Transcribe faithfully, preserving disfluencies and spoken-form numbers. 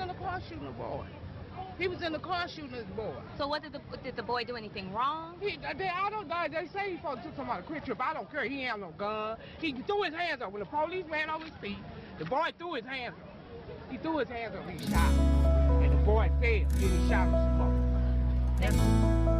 in the car shooting the boy. He was in the car shooting this boy. So what did the did the boy do anything wrong? He, they, I don't know. They say he's supposed to took somebody a quick trip. I don't care. He ain't have no gun. He threw his hands up. When the police ran over his feet, the boy threw his hands up. He threw his hands up and he shot him. And the boy fell. Then he shot him some more. That's